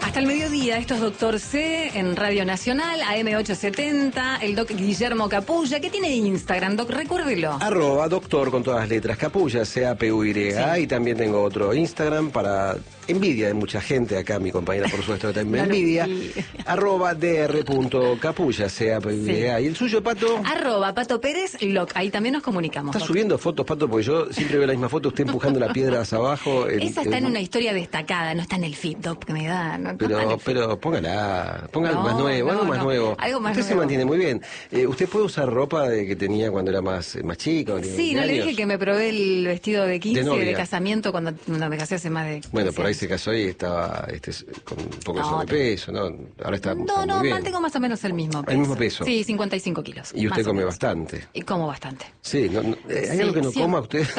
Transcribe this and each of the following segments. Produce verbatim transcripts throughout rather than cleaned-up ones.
Hasta el mediodía, esto es Doctor C en Radio Nacional, A M ochocientos setenta, el doc Guillermo Capulla, que tiene Instagram, doc, recuérdelo. Arroba doctor con todas las letras, Capulla, C A P U Y. Sí. Y también tengo otro Instagram para envidia de mucha gente, acá mi compañera por supuesto también me envidia, arroba dr.capulla, C A P U Y. Sí. ¿Y el suyo, Pato? Arroba Pato Pérez, loc, ahí también nos comunicamos. ¿Está subiendo fotos, Pato? Porque yo siempre veo la misma foto, usted empujando la piedra hacia abajo. El, Esa está el... en una historia destacada, no está en el feed, doc, que me da. No, pero, no pero póngala, ponga algo no, más nuevo, no, algo más no. nuevo. Algo más usted nuevo. se mantiene muy bien. Eh, ¿Usted puede usar ropa de que tenía cuando era más, más chico? Sí, no le dije que me probé el vestido de quince, de, de casamiento, cuando, cuando me casé hace más de... Bueno, por ahí se casó y estaba este, con un poco de no, sobrepeso, ¿no? Ahora está, no, está no, muy bien. mantengo más o menos el mismo peso. ¿El mismo peso? Sí, cincuenta y cinco kilos. Y usted come bastante. Y como bastante. Sí, no, no, ¿hay sí, algo que no sí. coma usted?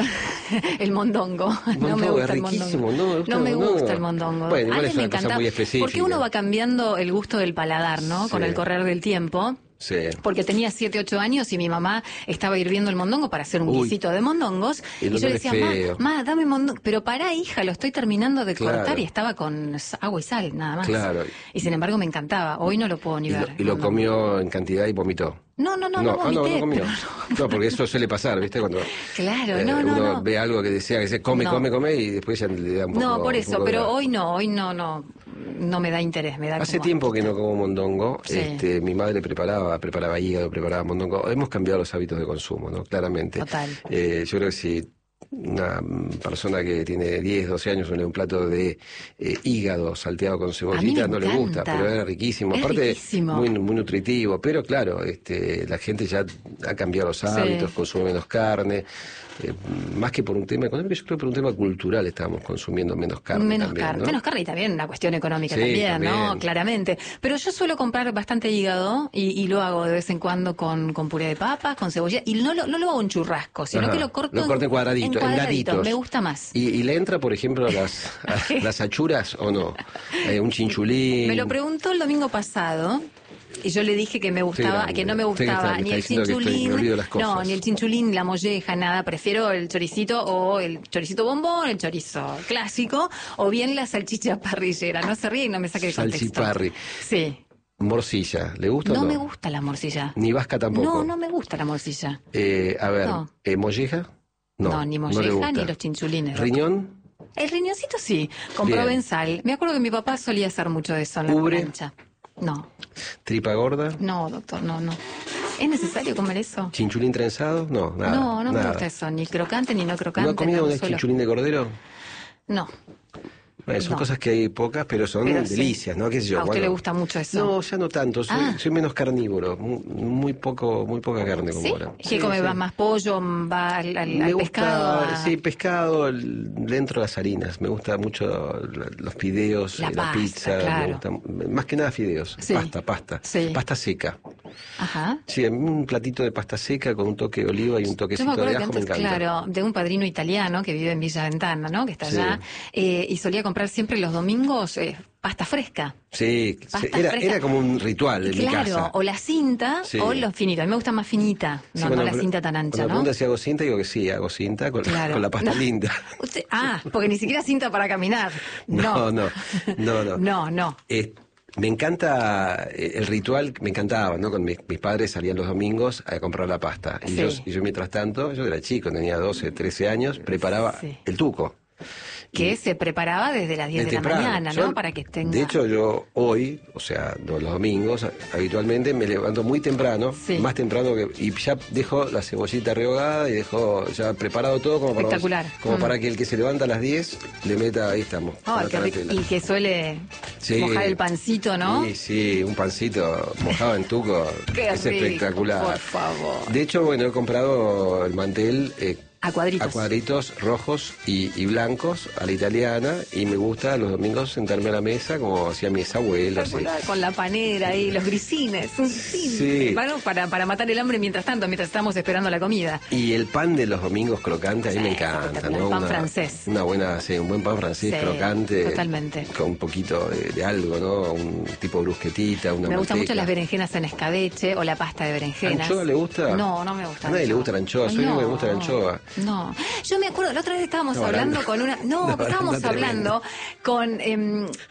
El mondongo. mondongo. No me gusta es riquísimo. el mondongo. No, no me mondongo. gusta el mondongo. Bueno, igual Antes es una me cosa encantaba, muy específica. porque uno va cambiando el gusto del paladar, ¿no? Sí. Con el correr del tiempo. Sí. Porque tenía siete, ocho años y mi mamá estaba hirviendo el mondongo para hacer un Uy. guisito de mondongos. Y yo le decía, ma, ma, dame mondongo. Pero pará, hija, lo estoy terminando de claro. cortar y estaba con agua y sal, nada más. Claro. Y sin embargo me encantaba. Hoy no lo puedo ni y ver. Lo, y lo no, comió en cantidad y vomitó. No, no, no, no, no vomité. Ah, no, no comió. No, no, porque eso suele pasar, ¿viste? Cuando claro, eh, no, no, uno no. ve algo que desea, que se come, no. come, come y después ya le da un poco. No, por eso, pero de... hoy no, hoy no, no, no me da interés, me da Hace como... tiempo que no como mondongo, sí. este, mi madre preparaba, preparaba hígado, preparaba mondongo. Hemos cambiado los hábitos de consumo, ¿no? Claramente. Total. Eh, yo creo que si una persona que tiene diez, doce años le da un plato de eh, hígado salteado con cebollita, no le gusta, pero era riquísimo. Es Aparte, riquísimo. Muy, muy nutritivo, pero claro, este, la gente ya ha cambiado los hábitos, sí. consume menos carne. Eh, más que por un tema económico, yo creo que por un tema cultural estábamos consumiendo menos carne. Menos también, carne, ¿no? menos carne y también una cuestión económica sí, también, también, ¿no? Claramente. Pero yo suelo comprar bastante hígado y, y lo hago de vez en cuando con, con puré de papas, con cebolla, y no lo, no lo hago en churrasco, sino Ajá. que lo corto lo corto en, cuadradito, en cuadraditos, en daditos. Me gusta más. ¿Y, y le entra, por ejemplo, a las, a, las achuras o no? Eh, un chinchulín. Me lo preguntó el domingo pasado. Y yo le dije que me gustaba, que no me gustaba ni el chinchulín, no, ni el chinchulín, la molleja, nada. Prefiero el choricito o el choricito bombón, el chorizo clásico, o bien la salchicha parrillera. No se ríe y no me saque de contexto. Salchiparri. Sí. Morcilla, ¿le gusta no o no? No me gusta la morcilla. Ni vasca tampoco. No, no me gusta la morcilla. Eh, a ver, no. eh, ¿molleja? No, no, ni molleja ni los chinchulines. ¿Riñón? El riñoncito sí, con Bien. provenzal. Me acuerdo que mi papá solía hacer mucho de eso en la ¿Ubre? plancha. No. ¿Tripa gorda? No, doctor, no, no. ¿Es necesario comer eso? ¿Chinchulín trenzado? No, nada. No, no nada. me gusta eso, ni crocante ni no crocante. ¿No ha comido no un suelo... chinchulín de cordero? No. Bueno, son no. cosas que hay pocas, pero son pero delicias, sí. ¿no? ¿Qué sé yo? ¿A usted bueno, le gusta mucho eso? No, ya no tanto, soy, ah. soy menos carnívoro, muy, muy poco, muy poca carne como ¿Sí? ahora. ¿Qué sí, come? sí. ¿Va más pollo? ¿Va al, al, me al gusta, pescado? A... Sí, pescado, el, dentro de las harinas. Me gusta mucho los fideos, la, la pasta, pizza. Claro. Me gusta, más que nada fideos, sí. pasta, pasta. Sí. Pasta seca. Ajá. Sí, un platito de pasta seca con un toque de oliva y un toquecito Yo me de ajo que antes, me encanta. Claro, de un padrino italiano que vive en Villa Ventana, ¿no? Que está sí. allá. Eh, y solía comprar siempre los domingos eh, pasta fresca. Sí, pasta era, fresca. era como un ritual en claro, mi casa. Claro, o la cinta sí. o los finitos. A mí me gusta más finita, no, sí, bueno, no la cinta tan ancha, cuando ¿no? me pregunta si hago cinta, digo que sí, hago cinta con, claro. con la pasta no. linda. Usted, ah, porque ni siquiera cinta para caminar. No, no, no, no. no, no. Eh, me encanta el ritual, me encantaba, ¿no? Con mis, mis padres salían los domingos a comprar la pasta. Y, sí. yo, y yo, mientras tanto, yo era chico, tenía doce, trece años, preparaba sí. el tuco. Que y se preparaba desde las diez de, de la mañana, ¿no? Yo, para que tenga... De hecho, yo hoy, o sea, los domingos, habitualmente me levanto muy temprano, sí. más temprano que... Y ya dejo la cebollita rehogada y dejo ya preparado todo como, Espectacular. para, como mm. para que el que se levanta a las diez le meta, ahí estamos. Oh, qué y que suele sí. mojar el pancito, ¿no? Sí, sí, un pancito mojado en tuco. Qué es rico, espectacular. Por favor. De hecho, bueno, he comprado el mantel... Eh, A cuadritos. A cuadritos rojos y, y blancos a la italiana y me gusta los domingos sentarme a la mesa como hacían mis abuelos. ¿Sí? Con la panera y los grisines. Sí. Bueno, para, para matar el hambre mientras tanto, mientras estamos esperando la comida. Y el pan de los domingos crocante a mí sí, me encanta, ¿no? El pan una, francés. Una buena, sí, un buen pan francés sí, crocante. Totalmente. Con un poquito de, de algo, ¿no? Un tipo brusquetita, una Me gustan manteca. mucho las berenjenas en escabeche o la pasta de berenjenas. ¿Anchoa le gusta? No, no me gusta. A nadie le gusta la anchoa, soy no, me gusta la anchoa. No. Yo me acuerdo, la otra vez estábamos no, hablando no, con una... No, no, estábamos no, hablando con... Eh,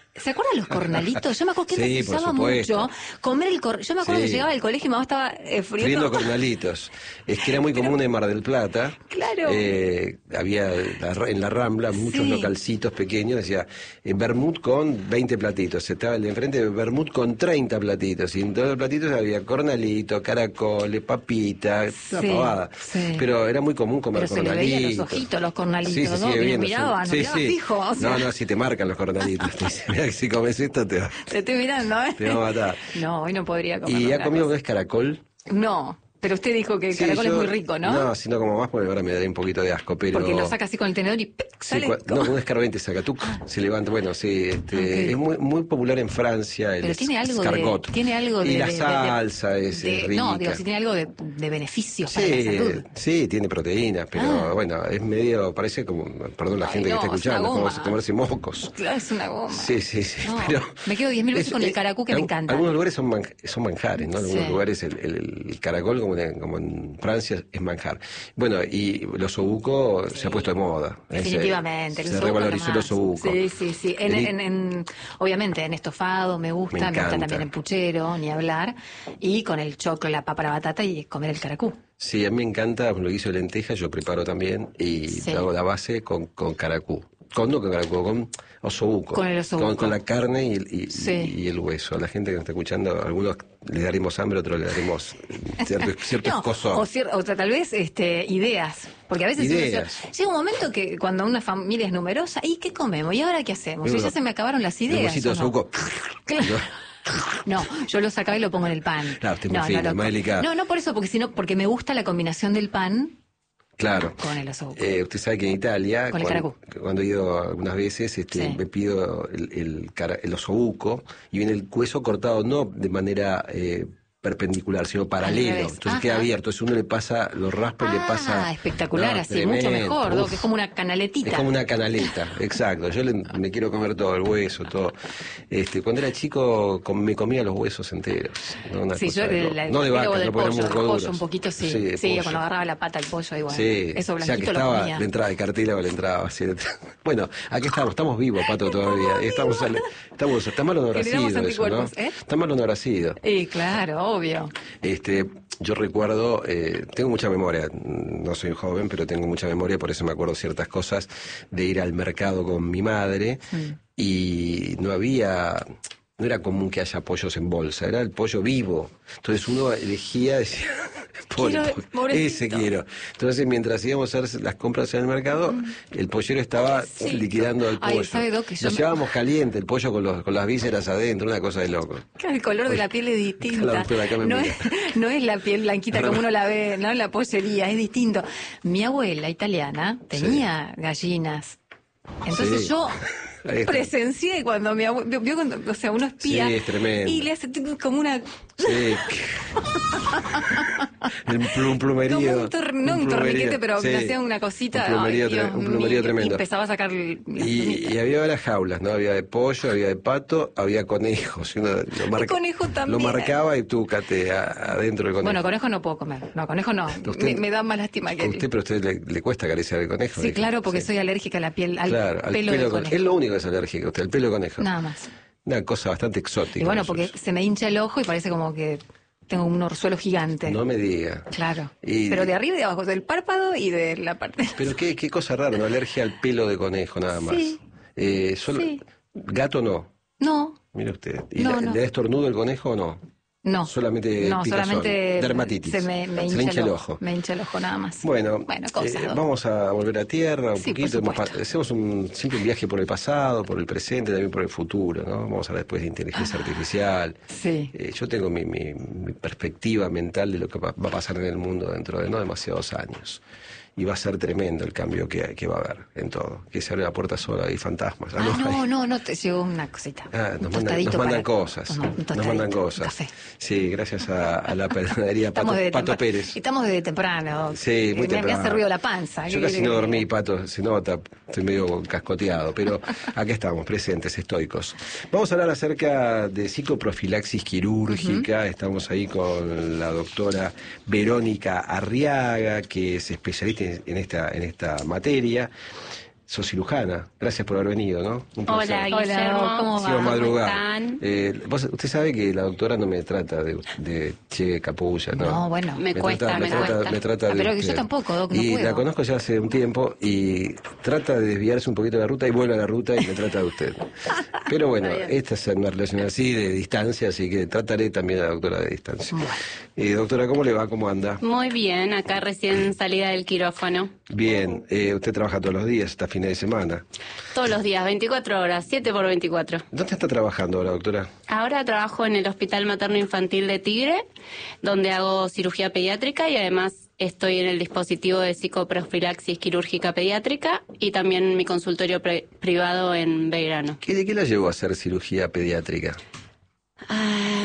¿Se acuerdan los cornalitos? Yo me acuerdo que sí, se usaba mucho comer el cor... Yo me acuerdo sí. que llegaba al colegio y mi mamá estaba eh, friendo. friendo cornalitos. Es que era muy común Pero... en Mar del Plata. Claro. Eh, había en la Rambla muchos sí. localcitos pequeños, decía, en vermut con veinte platitos. Estaba el de enfrente de vermut con treinta platitos. Y en todos los platitos había cornalito, caracoles, papita, sí, una pavada. Sí. Pero era muy común comer Pero cornalitos. Se le veían los ojitos, los cornalitos, sí, sí, ¿no? Sí, viendo, miraban, sí, miraban sí. fijo. O sea... No, no, si te marcan los cornalitos. Te dicen, mira, si comes esto te va. Te estoy mirando, ¿eh? Te va a matar. No, hoy no podría comer. ¿Y ha comido una vez caracol? No. Pero usted dijo que el sí, caracol yo, es muy rico, ¿no? No, si no como más, porque ahora me daría un poquito de asco, pero... Porque lo saca así con el tenedor y ¡pic! Sale. Sí, no, con un escarbente saca, tú, se levanta. Bueno, sí, este, okay. es muy muy popular en Francia el pero tiene algo escargot. De, tiene algo de... Y la de, salsa de, es, de, es rica. No, digo, si tiene algo de, de beneficios sí, para la salud. Sí, tiene proteínas, pero ah. bueno, es medio, parece como, perdón la Ay, gente no, que está escuchando, es como comerse mocos. Claro, es una goma. Sí, sí, sí. No, pero me quedo diez mil veces con el caracú que eh, me encanta. Algunos lugares son, man, son manjares, ¿no? En algunos sí. lugares el, el, el caracol, como en, como en Francia, es manjar. Bueno, y los osobuco sí. se ha puesto de moda. Definitivamente. Se, se revalorizó el osobuco. Sí, sí, sí. En, el, en, en, obviamente en estofado me gusta, me, me gusta también en puchero, ni hablar. Y con el choclo, la papa, la batata y comer el caracú. Sí, a mí me encanta lo que hizo de lentejas, yo preparo también y sí. hago la base con, con caracú. Con, no con caracú, con osobuco. Con el osobuco. Con, con la carne y, y, sí. y el hueso. A la gente que nos está escuchando, algunos le daremos hambre, otros le daremos cierto, cierto no, escosor. O, cier, o tal vez este, ideas. Porque a veces ideas. Uno, llega un momento que cuando una familia es numerosa, ¿y qué comemos? ¿Y ahora qué hacemos? Y ya se me acabaron las ideas. Un huesito de osobuco. Claro. No, yo lo sacaba y lo pongo en el pan. Claro, usted es no, muy fina, no, más delicada. No, no por eso, porque sino porque me gusta la combinación del pan. Claro. Con el osobuco. Eh, usted sabe que en Italia, con cuando, cuando he ido algunas veces, este, sí. me pido el, el, el osobuco y viene el hueso cortado no de manera eh, perpendicular, sino paralelo. Entonces Ajá. queda abierto. Entonces uno le pasa, lo raspa y ah, le pasa... Ah, espectacular, no, así, tremendo. mucho mejor, ¿no? Uf, que es como una canaletita. Es como una canaleta, exacto. Yo le, me quiero comer todo, el hueso, todo. Este, cuando era chico com, me comía los huesos enteros. ¿No? Una sí, cosa yo de, la, no de vaca, del no pollo, muy pollo un poquito, sí. Sí, sí cuando agarraba la pata el pollo, igual. Sí, eso blanquito o sea que estaba, lo comía. le entraba de cartílago, le entraba así. Bueno, aquí estamos, estamos vivos, Pato, todavía. Estamos, estamos, está mal honoracido eso, ¿no? ¿eh? Está mal honoracido. Y claro, obvio. Este, yo recuerdo, eh, tengo mucha memoria, no soy joven, pero tengo mucha memoria, por eso me acuerdo ciertas cosas, de ir al mercado con mi madre mm. y no había... No era común que haya pollos en bolsa, era el pollo vivo. Entonces uno elegía, decía, quiero, ese quiero. Entonces mientras íbamos a hacer las compras en el mercado, mm. el pollero estaba sí. liquidando el pollo. Ay, ¿sabe, Doc, que yo Nos me... llevábamos caliente, el pollo con, los, con las vísceras adentro, una cosa de loco. El color de la piel es distinta. No es, no es la piel blanquita como uno la ve, ¿no? La pollería, es distinto. Mi abuela italiana tenía sí. gallinas. Entonces sí. yo... presencié cuando mi abuelo, vio cuando, o sea, uno espía sí, es tremendo. Y le hace como una sí. el plum, plumerío como un, tor, no un, un torniquete pero sí. le hacía una cosita un plumerío, ay, Dios, un plumerío y, tremendo y empezaba a sacar y, y había varias jaulas, ¿no? Había de pollo, había de pato, había conejos y uno lo, marca, conejo también. Lo marcaba y tú cate adentro del conejo. Bueno, conejo no puedo comer, no, conejo no usted, me, me da más lástima que usted, pero a usted le, le cuesta acariciar el conejo. Sí, dijo. claro, porque sí. soy alérgica a la piel, al claro, pelo, al pelo de conejo. Es lo único que es alérgico usted, el pelo de conejo. Nada más. Una cosa bastante exótica. Y bueno, porque se me hincha el ojo y parece como que tengo un orzuelo gigante. No me diga. Claro. Y... pero de arriba y de abajo, del párpado y de la parte... Pero qué, qué cosa rara, ¿no? Alergia al pelo de conejo, nada más. Sí. Eh, solo... sí. ¿Gato no? No. Mire usted. ¿Y no, la, no. le da estornudo el conejo o no? No. Solamente no, picazón, solamente dermatitis. Se me, me, se hincha, hincha el el ojo. ojo. Me hincha el ojo nada más. Bueno, bueno cosas, eh, vamos a volver a tierra un sí, poquito. Hemos, hacemos un, siempre un viaje por el pasado, por el presente, también por el futuro, ¿no? Vamos a hablar después de inteligencia ah, artificial. Sí. Eh, yo tengo mi, mi, mi perspectiva mental de lo que va, va a pasar en el mundo dentro de no demasiados años. Y va a ser tremendo el cambio que, que va a haber en todo. Que se abre la puerta sola y fantasmas. Ah, no, no, no, no, te llegó una cosita. Ah, nos, mandan, nos mandan cosas. No, nos mandan cosas. Café. Sí, gracias a, a la panadería Pato, Pato Pérez. Estamos desde temprano. Sí, muy me, temprano. Me hace ruido la panza. Yo casi no dormí, Pato, se nota, estoy medio cascoteado, pero aquí estamos, presentes, estoicos. Vamos a hablar acerca de psicoprofilaxis quirúrgica. Uh-huh. Estamos ahí con la doctora Verónica Arriaga, que es especialista en esta, en esta materia. sos cirujana. Gracias por haber venido, ¿no? Un placer. Hola, Guillermo. Hola, ¿cómo va? ¿Cómo están? Eh, vos, usted sabe que la doctora no me trata de, de che, capulla, ¿no? No, bueno. Me, me cuesta, trata, me, me cuesta. Trata, me trata ah, de pero usted. yo tampoco, Doc, no Y puedo. la conozco ya hace un tiempo y trata de desviarse un poquito de la ruta y vuelve a la ruta y me trata de usted. Pero bueno, esta es una relación así de distancia, así que trataré también a la doctora de distancia. Bueno. Eh, doctora, ¿cómo le va? ¿Cómo anda? Muy bien, acá recién salida del quirófano. Bien, eh, usted trabaja todos los días, hasta fines de semana. Todos los días, veinticuatro horas, siete por veinticuatro. ¿Dónde está trabajando ahora, doctora? Ahora trabajo en el Hospital Materno Infantil de Tigre, donde hago cirugía pediátrica y además estoy en el dispositivo de psicoprofilaxis quirúrgica pediátrica y también mi consultorio pre- privado en Belgrano. ¿Qué, ¿De qué la llevó a hacer cirugía pediátrica? Ah,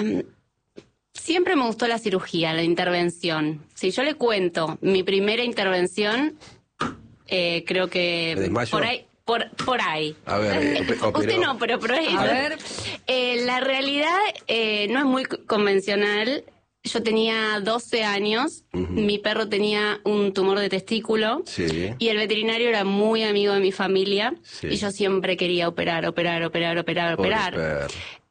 siempre me gustó la cirugía, la intervención. Si yo le cuento mi primera intervención, eh, creo que ¿Me desmayo? por ahí... Por, por ahí. A ver, eh, operó. Usted no, pero por ahí. A ver. Eh, la realidad eh, no es muy convencional. Yo tenía doce años, Uh-huh. mi perro tenía un tumor de testículo Sí. y el veterinario era muy amigo de mi familia Sí. y yo siempre quería operar, operar, operar, operar, Pobre operar. perro.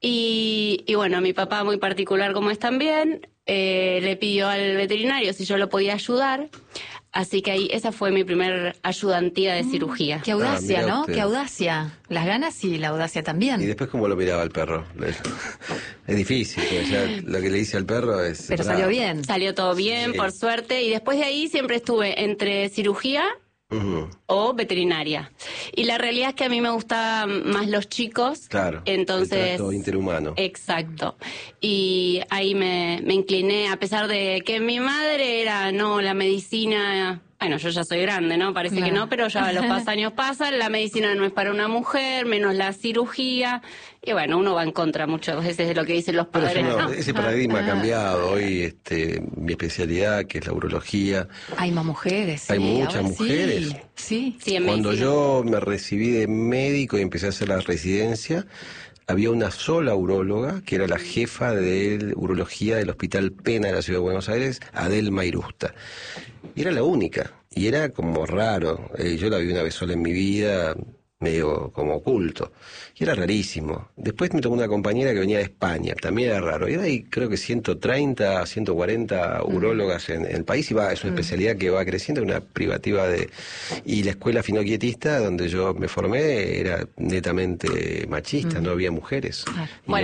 Y, y bueno, mi papá, muy particular como es también, eh, le pidió al veterinario si yo lo podía ayudar. Así que ahí esa fue mi primer ayudantía de cirugía. Qué audacia, Ah, mira ¿no? usted. Qué audacia. Las ganas y la audacia también. ¿Y después cómo lo miraba el perro? Es difícil, porque ya lo que le dice al perro es... Pero bravo. salió bien. Salió todo bien, Sí. por suerte, y después de ahí siempre estuve entre cirugía Ujú. o veterinaria. Y la realidad es que a mí me gustaban más los chicos. Claro, Entonces, el trato interhumano. Exacto. Y ahí me, me incliné, a pesar de que mi madre era, no, la medicina... Bueno, yo ya soy grande, ¿no? Parece Claro. que no, pero ya los pas- años pasan, la medicina no es para una mujer, menos la cirugía. Y bueno, uno va en contra muchas veces de lo que dicen los Pero padres, eso no, ¿no? ese paradigma Ah. ha cambiado. Hoy este, mi especialidad, que es la urología, Hay más mujeres. Hay sí, muchas ahora mujeres. Sí, sí. Sí, en cuando medicina. yo me recibí de médico y empecé a hacer la residencia, había una sola uróloga, que era la jefa de urología del Hospital Pena de la Ciudad de Buenos Aires, Adelma Irusta. Y era la única. Y era como raro. Eh, yo la vi una vez sola en mi vida, medio como oculto. Y era rarísimo. Después me tocó una compañera que venía de España, también era raro. Y ahora hay creo que ciento treinta, ciento cuarenta urólogas en, en el país y va, es una especialidad que va creciendo, una privativa de... Y la escuela finoquietista donde yo me formé era netamente machista, no había mujeres. Claro. Y Bueno,